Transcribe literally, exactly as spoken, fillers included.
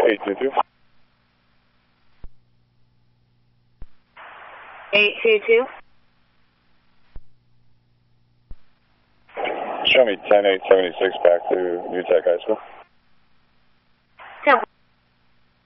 eight two two. eight two two. Show me ten eight seventy-six back to New Tech High School. ten